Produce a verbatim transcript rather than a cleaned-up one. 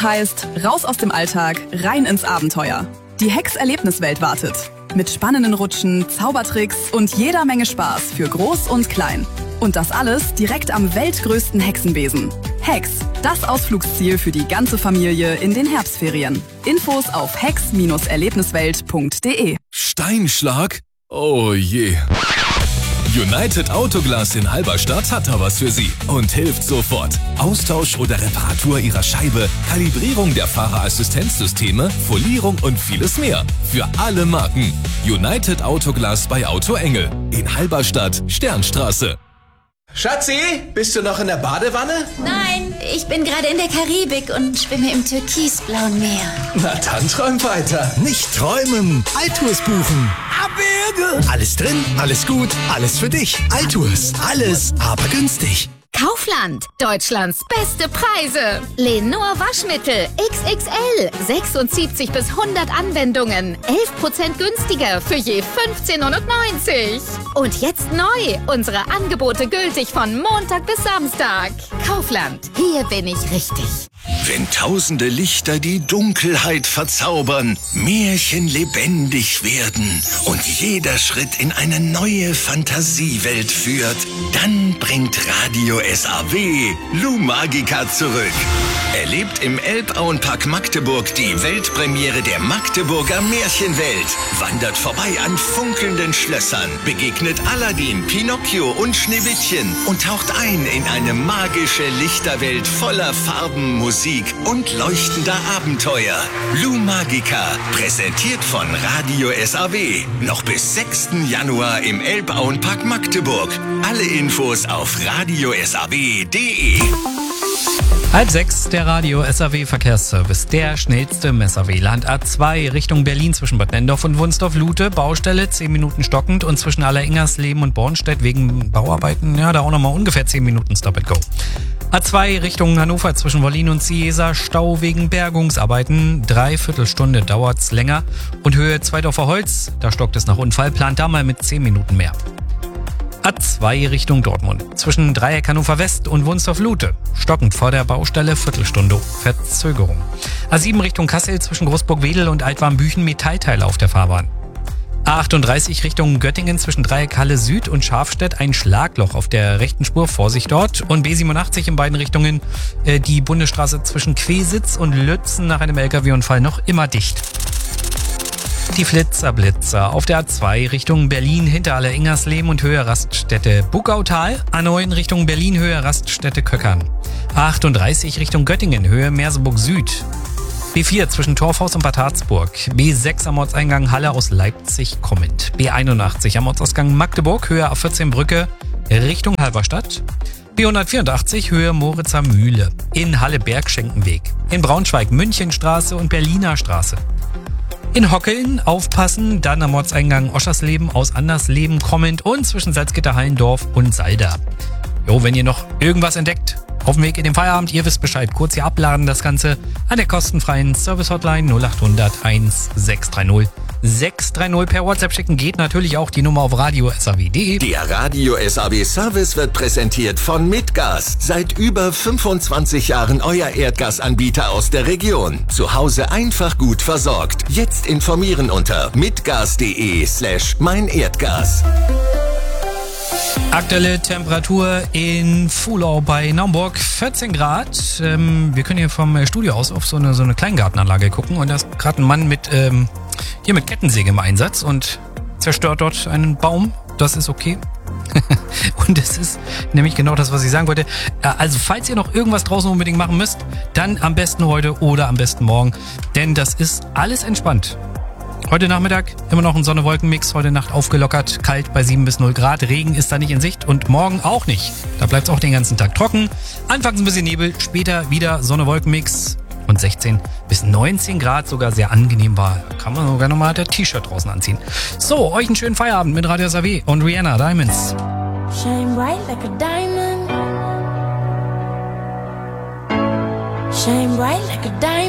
heißt, raus aus dem Alltag, rein ins Abenteuer. Die Hex-Erlebniswelt wartet. Mit spannenden Rutschen, Zaubertricks und jeder Menge Spaß für Groß und Klein. Und das alles direkt am weltgrößten Hexenbesen. Hex, das Ausflugsziel für die ganze Familie in den Herbstferien. Infos auf hex Erlebniswelt punkt de. Steinschlag? Oh je. United Autoglas in Halberstadt hat da was für Sie und hilft sofort. Austausch oder Reparatur Ihrer Scheibe, Kalibrierung der Fahrerassistenzsysteme, Folierung und vieles mehr. Für alle Marken. United Autoglas bei Auto Engel in Halberstadt, Sternstraße. Schatzi, bist du noch in der Badewanne? Nein, ich bin gerade in der Karibik und schwimme im türkisblauen Meer. Na dann träum weiter. Nicht träumen, Altours buchen. Abwürge. Alles drin, alles gut, alles für dich. Altours, alles, aber günstig. Kaufland, Deutschlands beste Preise. Lenor Waschmittel X X L, sechsundsiebzig bis hundert Anwendungen, elf Prozent günstiger für je fünfzehn neunundneunzig. Und jetzt neu, unsere Angebote gültig von Montag bis Samstag. Kaufland, hier bin ich richtig. Wenn tausende Lichter die Dunkelheit verzaubern, Märchen lebendig werden und jeder Schritt in eine neue Fantasiewelt führt, dann bringt Radio S A W Lumagica zurück. Erlebt im Elbauenpark Magdeburg die Weltpremiere der Magdeburger Märchenwelt. Wandert vorbei an funkelnden Schlössern, begegnet Aladdin, Pinocchio und Schneewittchen und taucht ein in eine magische Lichterwelt voller Farben, Musik und leuchtender Abenteuer. Lumagica, präsentiert von Radio S A W. Noch bis sechsten Januar im Elbauenpark Magdeburg. Alle Infos auf radio s a w punkt de. Halb sechs, der Radio S A W Verkehrsservice. Der schnellste im S A W-Land. A zwei Richtung Berlin zwischen Bad Nendorf und Wunsdorf-Lute. Baustelle, zehn Minuten stockend. Und zwischen Alleringers-Leben und Bornstedt wegen Bauarbeiten, ja, da auch nochmal ungefähr zehn Minuten Stop and Go. A zwei Richtung Hannover zwischen Wollin und Ciesa. Stau wegen Bergungsarbeiten. Dreiviertelstunde dauert's länger. Und Höhe Zweidorfer Holz, da stockt es nach Unfall. Plant da mal mit zehn Minuten mehr. A zwei Richtung Dortmund. Zwischen Dreieck Hannover West und Wunsdorf-Lute. Stockend vor der Baustelle, Viertelstunde Verzögerung. A sieben Richtung Kassel zwischen Großburg-Wedel und Altwarmbüchen. Metallteile auf der Fahrbahn. A achtunddreißig Richtung Göttingen zwischen Dreieck Halle Süd und Schafstedt. Ein Schlagloch auf der rechten Spur, Vorsicht dort. Und B siebenundachtzig in beiden Richtungen äh, die Bundesstraße zwischen Quesitz und Lützen nach einem L K W-Unfall noch immer dicht. Die Flitzer-Blitzer auf der A zwei Richtung Berlin hinter Alleringersleben und Höhe Raststätte Buckautal. A neun Richtung Berlin Höhe Raststätte Köckern. A achtunddreißig Richtung Göttingen Höhe Merseburg Süd. B vier zwischen Torfhaus und Bad Harzburg. B sechs am Ortseingang Halle aus Leipzig kommend. B einundachtzig am Ortsausgang Magdeburg Höhe A vierzehn Brücke Richtung Halberstadt. B hundertvierundachtzig Höhe Moritzer Mühle. In Halle Bergschenkenweg. In Braunschweig Münchenstraße und Berliner Straße. In Hockeln aufpassen, dann am Ortseingang Oschersleben aus Andersleben kommend und zwischen Salzgitter, Hallendorf und Salda. Jo, wenn ihr noch irgendwas entdeckt, auf dem Weg in den Feierabend, ihr wisst Bescheid, kurz hier abladen das Ganze an der kostenfreien Service-Hotline null achthundert eins sechs drei null sechs drei null. Per WhatsApp schicken geht natürlich auch die Nummer auf radio s a w punkt de. Der Radio S A W Service wird präsentiert von Mitgas. Seit über fünfundzwanzig Jahren euer Erdgasanbieter aus der Region. Zu Hause einfach gut versorgt. Jetzt informieren unter mitgas.de slash mein Erdgas. Aktuelle Temperatur in Fuhlau bei Naumburg, vierzehn Grad. Ähm, wir können hier vom Studio aus auf so eine, so eine Kleingartenanlage gucken und da ist gerade ein Mann mit, ähm, hier mit Kettensäge im Einsatz und zerstört dort einen Baum. Das ist okay. Und das ist nämlich genau das, was ich sagen wollte. Also falls ihr noch irgendwas draußen unbedingt machen müsst, dann am besten heute oder am besten morgen, denn das ist alles entspannt. Heute Nachmittag immer noch ein Sonne-Wolken-Mix, heute Nacht aufgelockert, kalt bei sieben bis null Grad, Regen ist da nicht in Sicht und morgen auch nicht. Da bleibt es auch den ganzen Tag trocken, anfangs ein bisschen Nebel, später wieder Sonne-Wolken-Mix und sechzehn bis neunzehn Grad, sogar sehr angenehm war. Kann man sogar nochmal das T-Shirt draußen anziehen. So, euch einen schönen Feierabend mit Radio S A W und Rihanna Diamonds. Shine bright like a diamond. Shine bright like a diamond.